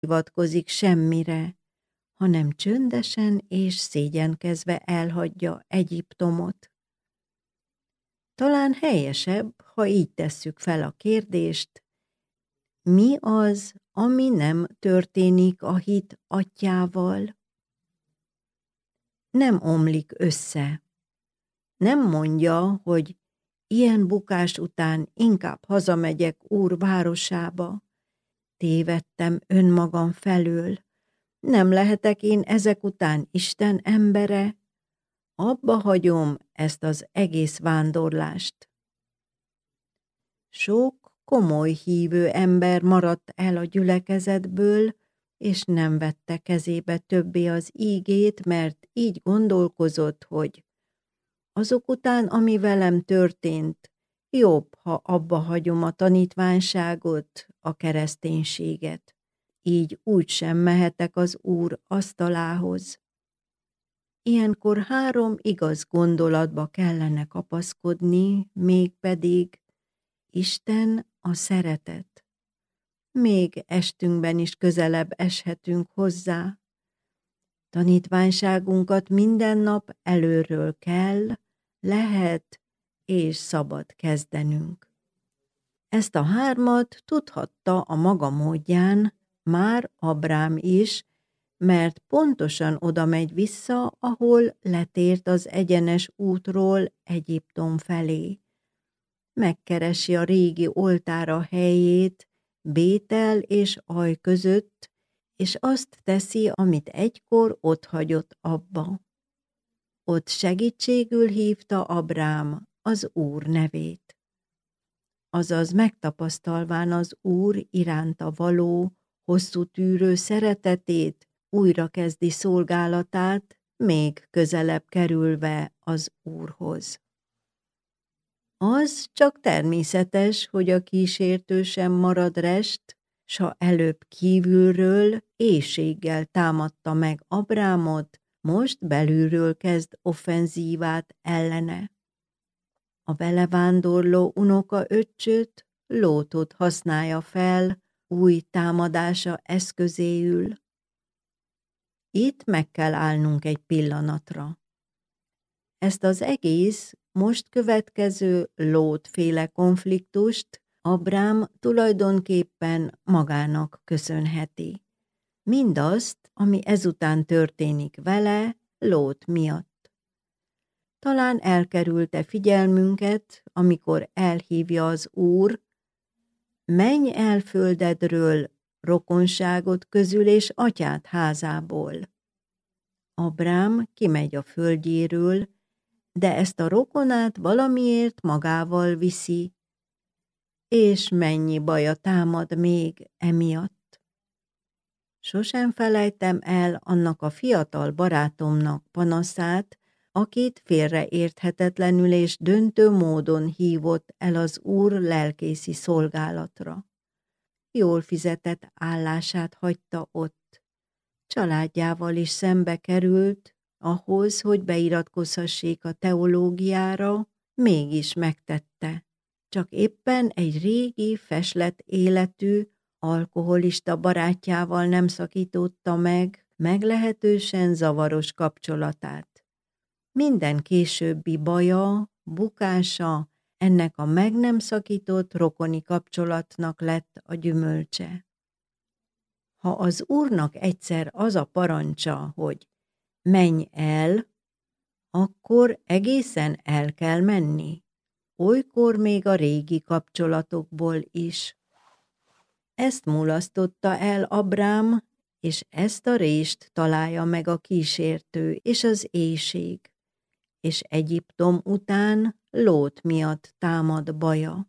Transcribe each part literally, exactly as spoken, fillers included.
hivatkozik semmire, hanem csöndesen és szégyenkezve elhagyja Egyiptomot. Talán helyesebb, ha így tesszük fel a kérdést, mi az, ami nem történik a hit atyjával? Nem omlik össze. Nem mondja, hogy ilyen bukás után inkább hazamegyek Úr városába. Tévedtem önmagam felől. Nem lehetek én ezek után Isten embere? Abba hagyom ezt az egész vándorlást. Sok komoly hívő ember maradt el a gyülekezetből, és nem vette kezébe többé az ígét, mert így gondolkozott, hogy azok után, ami velem történt, jobb, ha abba hagyom a tanítványságot, a kereszténységet. Így úgysem mehetek az Úr asztalához. Ilyenkor három igaz gondolatba kellene kapaszkodni, mégpedig Isten a szeretet. Még estünkben is közelebb eshetünk hozzá. Tanítványságunkat minden nap előről kell, lehet és szabad kezdenünk. Ezt a hármat tudhatta a maga módján már Abrám is, mert pontosan oda megy vissza, ahol letért az egyenes útról Egyiptom felé. Megkeresi a régi oltára helyét Bétel és Aj között, és azt teszi, amit egykor otthagyott abba. Ott segítségül hívta Abrám az Úr nevét. Azaz megtapasztalván az Úr iránta való, hosszú tűrő szeretetét, újra kezdi szolgálatát, még közelebb kerülve az Úrhoz. Az csak természetes, hogy a kísértő sem marad rest, s ha előbb kívülről éhséggel támadta meg Abrámot, most belülről kezd offenzívát ellene. A vele vándorló unoka öccsöt, Lótot használja fel új támadása eszközéül. Itt meg kell állnunk egy pillanatra. Ezt az egész most következő Lót-féle konfliktust Abrám tulajdonképpen magának köszönheti. Mindazt, ami ezután történik vele, Lót miatt. Talán elkerülte figyelmünket, amikor elhívja az Úr, menj el földedről, rokonságot közül és atyád házából. Abrám kimegy a földjéről, de ezt a rokonát valamiért magával viszi, és mennyi baja támad még emiatt. Sosem felejtem el annak a fiatal barátomnak panaszát, akit félreérthetetlenül és döntő módon hívott el az Úr lelkészi szolgálatra. Jól fizetett állását hagyta ott. Családjával is szembe került, ahhoz, hogy beiratkozhassék a teológiára, mégis megtette. Csak éppen egy régi, feslett életű, alkoholista barátjával nem szakította meg meglehetősen zavaros kapcsolatát. Minden későbbi baja, bukása ennek a meg nem szakított rokoni kapcsolatnak lett a gyümölcse. Ha az Úrnak egyszer az a parancsa, hogy menj el, akkor egészen el kell menni, olykor még a régi kapcsolatokból is. Ezt mulasztotta el Abrám, és ezt a rést találja meg a kísértő és az éhség, és Egyiptom után Lót miatt támad baja.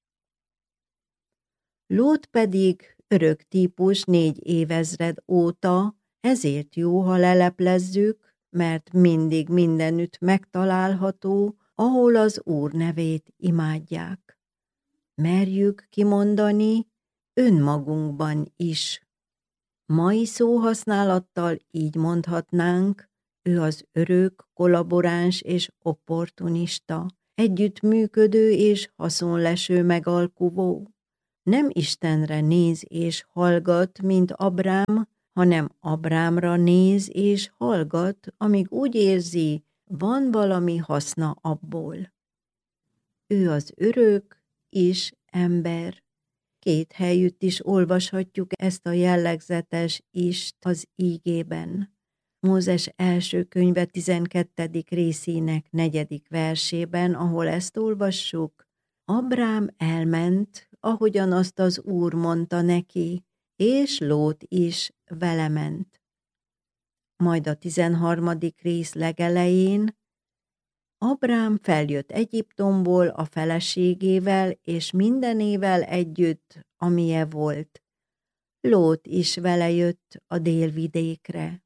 Lót pedig örök típus négy évezred óta, ezért jó, ha leleplezzük, mert mindig mindenütt megtalálható, ahol az Úr nevét imádják. Merjük kimondani önmagunkban is. Mai szóhasználattal így mondhatnánk, ő az örök, kollaboráns és opportunista, együttműködő és haszonleső megalkuvó. Nem Istenre néz és hallgat, mint Abrám, hanem Abrámra néz és hallgat, amíg úgy érzi, van valami haszna abból. Ő az örök is ember. Két helyütt is olvashatjuk ezt a jellegzetes ist az ígében. Mózes első könyve tizenkettedik részének negyedik versében, ahol ezt olvassuk, Abrám elment, ahogyan azt az Úr mondta neki, és Lót is vele ment. Majd a tizenharmadik rész legelején Abrám feljött Egyiptomból a feleségével és mindenével együtt, amilye volt. Lót is vele jött a délvidékre.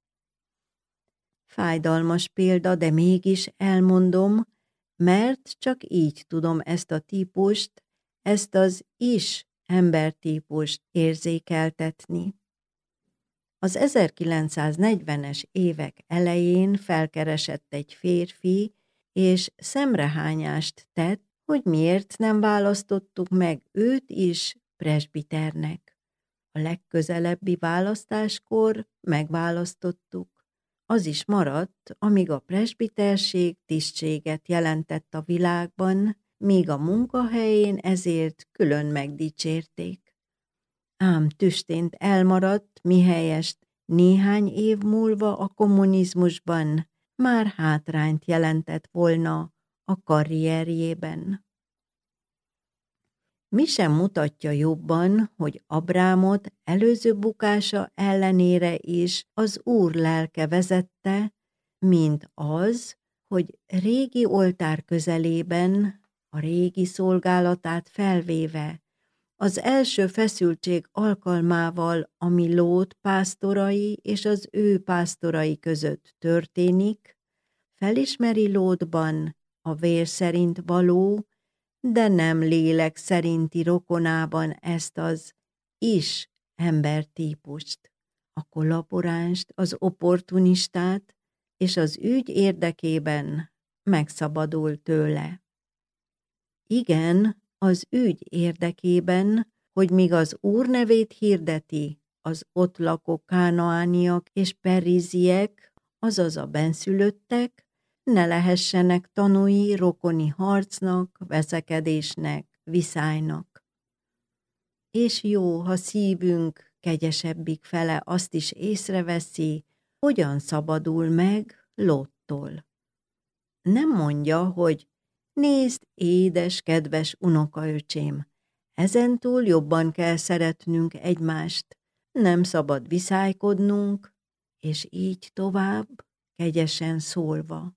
Fájdalmas példa, de mégis elmondom, mert csak így tudom ezt a típust, ezt az is embertípust érzékeltetni. Az ezerkilencszáznegyvenes évek elején felkeresett egy férfi, és szemrehányást tett, hogy miért nem választottuk meg őt is presbiternek. A legközelebbi választáskor megválasztottuk. Az is maradt, amíg a presbiterség tisztséget jelentett a világban, míg a munkahelyén ezért külön megdicsérték. Ám tüstént elmaradt, mihelyest néhány év múlva a kommunizmusban már hátrányt jelentett volna a karrierjében. Mi sem mutatja jobban, hogy Abrámot előző bukása ellenére is az Úr lelke vezette, mint az, hogy régi oltár közelében, a régi szolgálatát felvéve, az első feszültség alkalmával, ami Lót pásztorai és az ő pásztorai között történik, felismeri Lótban a vér szerint való, de nem lélek szerinti rokonában ezt az is embertípust, a kollaboránst, az opportunistát, és az ügy érdekében megszabadul tőle. Igen, az ügy érdekében, hogy míg az Úr nevét hirdeti, az ott lakó kánaániak és periziek, azaz a benszülöttek, ne lehessenek tanúi rokoni harcnak, veszekedésnek, viszálynak. És jó, ha szívünk kegyesebbik fele azt is észreveszi, hogyan szabadul meg Lóttól. Nem mondja, hogy nézd, édes, kedves unokaöcsém, ezentúl jobban kell szeretnünk egymást, nem szabad viszálykodnunk, és így tovább, kegyesen szólva.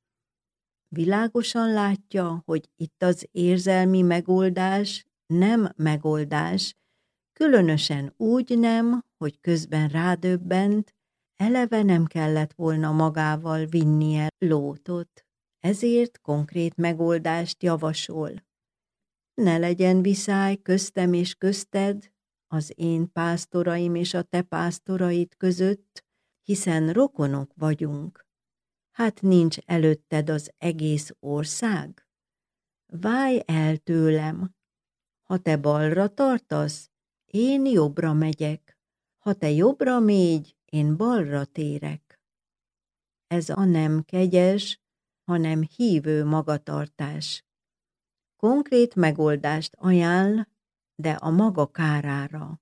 Világosan látja, hogy itt az érzelmi megoldás nem megoldás, különösen úgy nem, hogy közben rádöbbent, eleve nem kellett volna magával vinnie Lótot, ezért konkrét megoldást javasol. Ne legyen viszály köztem és közted, az én pásztoraim és a te pásztoraid között, hiszen rokonok vagyunk. Hát nincs előtted az egész ország? Válj el tőlem! Ha te balra tartasz, én jobbra megyek. Ha te jobbra mégy, én balra térek. Ez a nem kegyes, hanem hívő magatartás. Konkrét megoldást ajánl, de a maga kárára.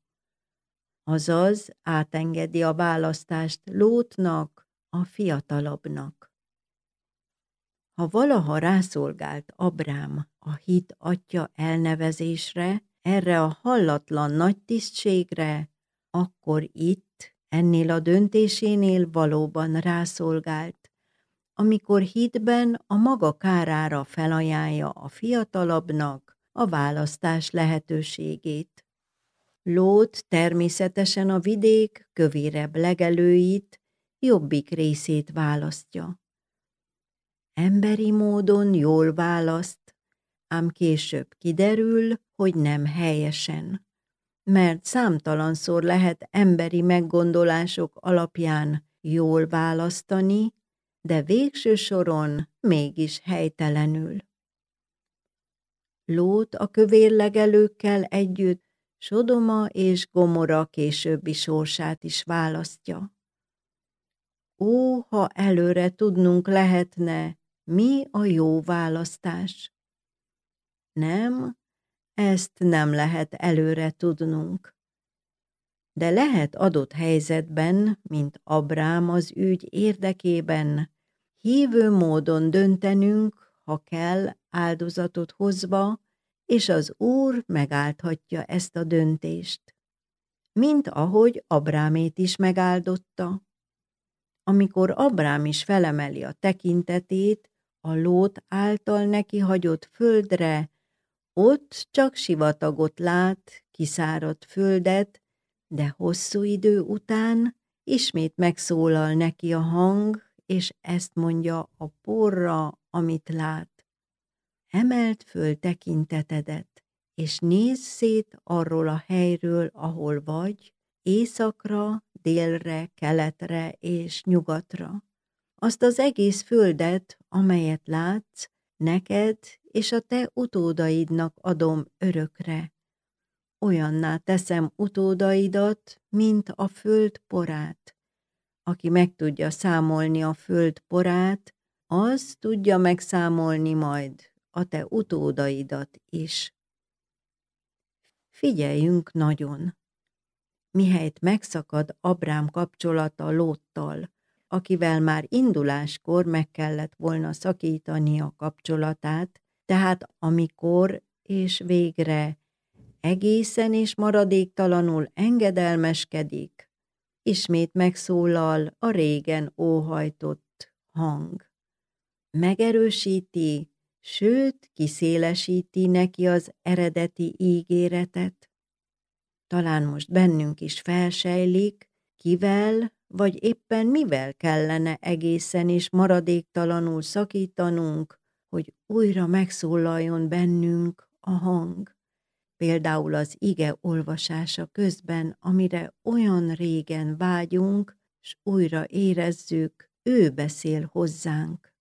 Azaz átengedi a választást Lótnak, a fiatalabbnak. Ha valaha rászolgált Abrám a hit atya elnevezésre, erre a hallatlan nagy tisztségre, akkor itt, ennél a döntésénél valóban rászolgált, amikor hitben a maga kárára felajánlja a fiatalabbnak a választás lehetőségét. Lót természetesen a vidék kövérebb legelőit, jobbik részét választja. Emberi módon jól választ, ám később kiderül, hogy nem helyesen, mert számtalanszor lehet emberi meggondolások alapján jól választani, de végső soron mégis helytelenül. Lót a kövérlegelőkkel együtt Sodoma és Gomorra későbbi sorsát is választja. Ó, ha előre tudnunk lehetne, mi a jó választás! Nem, ezt nem lehet előre tudnunk. De lehet adott helyzetben, mint Abrám az ügy érdekében, hívő módon döntenünk, ha kell, áldozatot hozva, és az Úr megáldhatja ezt a döntést. Mint ahogy Abrámét is megáldotta. Amikor Abrám is felemeli a tekintetét a Lót által neki hagyott földre, ott csak sivatagot lát, kiszáradt földet, de hosszú idő után ismét megszólal neki a hang, és ezt mondja a porra, amit lát. Emeld föl tekintetedet, és nézz szét arról a helyről, ahol vagy, északra, délre, keletre és nyugatra. Azt az egész földet, amelyet látsz, neked és a te utódaidnak adom örökre. Olyanná teszem utódaidat, mint a föld porát. Aki meg tudja számolni a föld porát, az tudja megszámolni majd a te utódaidat is. Figyeljünk nagyon! Mihelyt megszakad Abrám kapcsolata Lóttal, akivel már induláskor meg kellett volna szakítani a kapcsolatát, tehát amikor és végre egészen és maradéktalanul engedelmeskedik, ismét megszólal a régen óhajtott hang. Megerősíti, sőt, kiszélesíti neki az eredeti ígéretet. Talán most bennünk is felsejlik, kivel vagy éppen mivel kellene egészen és maradéktalanul szakítanunk, hogy újra megszólaljon bennünk a hang. Például az ige olvasása közben, amire olyan régen vágyunk, s újra érezzük, ő beszél hozzánk.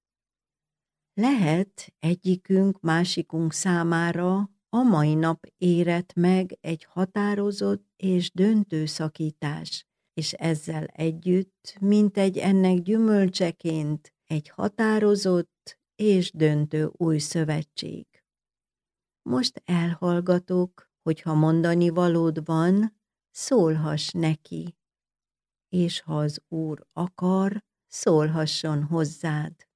Lehet egyikünk másikunk számára a mai nap érett meg egy határozott és döntő szakítás, és ezzel együtt, mint egy ennek gyümölcseként, egy határozott és döntő új szövetség. Most elhallgatok, hogyha mondani valód van, szólhass neki, és ha az Úr akar, szólhasson hozzád.